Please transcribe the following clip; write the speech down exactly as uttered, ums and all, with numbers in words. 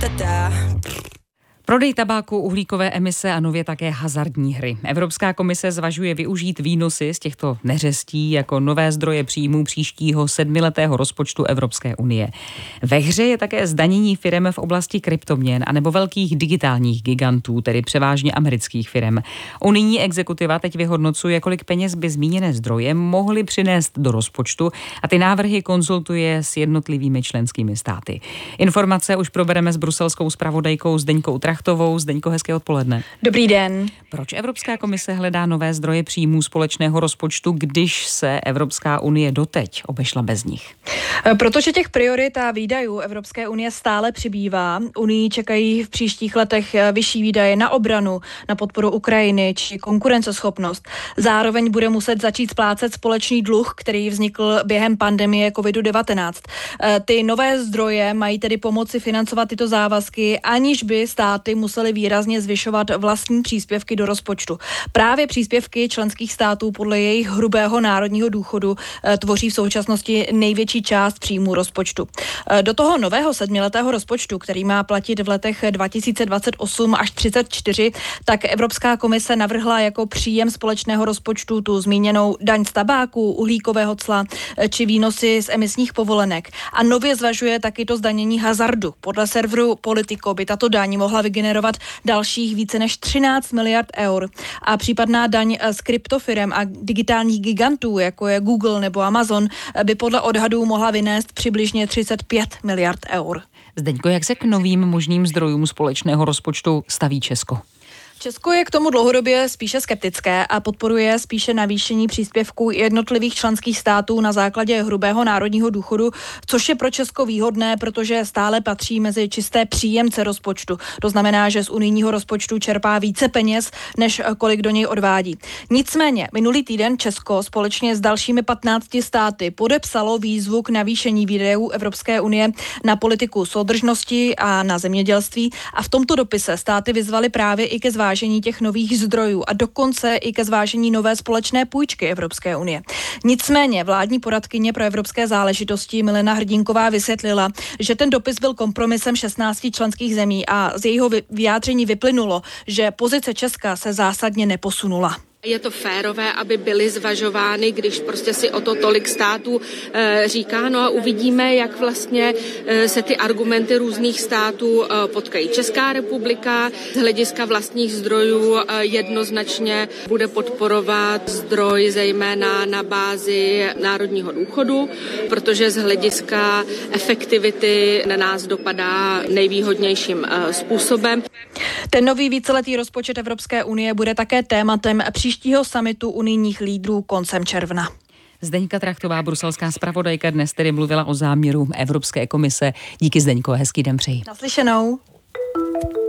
Prodej tabáku, uhlíkové emise a nově také hazardní hry. Evropská komise zvažuje využít výnosy z těchto neřestí jako nové zdroje příjmů příštího sedmiletého rozpočtu Evropské unie. Ve hře je také zdanění firem v oblasti kryptoměn anebo velkých digitálních gigantů, tedy převážně amerických firem. Unijní exekutiva teď vyhodnocuje, kolik peněz by zmíněné zdroje mohly přinést do rozpočtu a ty návrhy konzultuje s jednotlivými členskými státy. Informace už probereme s bruselskou zpravodajkou Zdeňkou Trachtovou. Zdeňko, hezké odpoledne. Dobrý den. Proč Evropská komise hledá nové zdroje příjmů společného rozpočtu, když se Evropská unie doteď obešla bez nich? Protože těch priorit a výdajů Evropské unie stále přibývá. Unii čekají v příštích letech vyšší výdaje na obranu, na podporu Ukrajiny či konkurenceschopnost. Zároveň bude muset začít splácet společný dluh, který vznikl během pandemie kovid devatenáct. Ty nové zdroje mají tedy pomoci financovat tyto závazky, aniž by státy museli výrazně zvyšovat vlastní příspěvky do rozpočtu. Právě příspěvky členských států podle jejich hrubého národního důchodu tvoří v současnosti největší část příjmů rozpočtu. Do toho nového sedmiletého rozpočtu, který má platit v letech dva tisíce dvacet osm až třicet čtyři, tak Evropská komise navrhla jako příjem společného rozpočtu tu zmíněnou daň z tabáku, uhlíkového cla či výnosy z emisních povolenek. A nově zvažuje taky to zdanění hazardu. Podle serveru Politico by tato daň mohla vygenerovat dalších více než třináct miliard eur. A případná daň z kryptofirem a digitálních gigantů, jako je Google nebo Amazon, by podle odhadů mohla vynést přibližně třicet pět miliard eur. Zdeňko, jak se k novým možným zdrojům společného rozpočtu staví Česko? Česko je k tomu dlouhodobě spíše skeptické a podporuje spíše navýšení příspěvků jednotlivých členských států na základě hrubého národního důchodu, což je pro Česko výhodné, protože stále patří mezi čisté příjemce rozpočtu. To znamená, že z unijního rozpočtu čerpá více peněz, než kolik do něj odvádí. Nicméně minulý týden Česko společně s dalšími patnácti státy podepsalo výzvu k navýšení výdajů Evropské unie na politiku soudržnosti a na zemědělství a v tomto dopise státy vyzvaly právě i ke zvážení těch nových zdrojů a dokonce i ke zvážení nové společné půjčky Evropské unie. Nicméně vládní poradkyně pro evropské záležitosti Milena Hrdinková vysvětlila, že ten dopis byl kompromisem šestnácti členských zemí a z jejího vyjádření vyplynulo, že pozice Česka se zásadně neposunula. Je to férové, aby byly zvažovány, když prostě si o to tolik států e, říká. No a uvidíme, jak vlastně e, se ty argumenty různých států e, potkají. Česká republika z hlediska vlastních zdrojů e, jednoznačně bude podporovat zdroj zejména na bázi národního důchodu, protože z hlediska efektivity na nás dopadá nejvýhodnějším e, způsobem. Ten nový víceletý rozpočet Evropské unie bude také tématem příštího summitu unijních lídrů koncem června. Zdeňka Trachtová, bruselská zpravodajka, dnes tedy mluvila o záměru Evropské komise. Díky, Zdeňko, hezký den přeji. Naslyšenou.